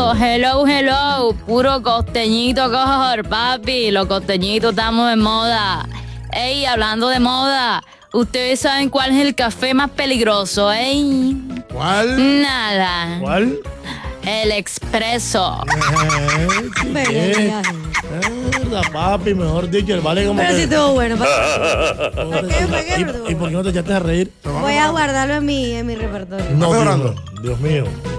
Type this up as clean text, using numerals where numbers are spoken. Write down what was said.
Hello. Puro costeñito cojo, papi. Los costeñitos estamos en moda. Ey, hablando de moda, ¿ustedes saben cuál es el café más peligroso, ¿Cuál? Nada. ¿Cuál? El expreso. Papi, mejor dicho, el vale como Pero que... sí estuvo bueno. ¿Y por qué no te echaste a reír? Voy a guardarlo en mi repertorio. No, Dios mío.